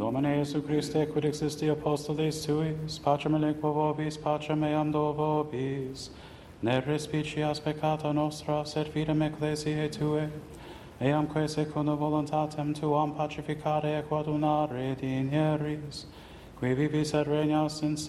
Domine Iesu Christe, quid existi apostolis tuis, pacem aliquo vobis, pacem eam do vobis, ne respicias peccata nostra, sed fidem ecclesiae Tue, eamque secundum voluntatem Tuam pacificare et coadunare dinieris, qui vivis et regnas in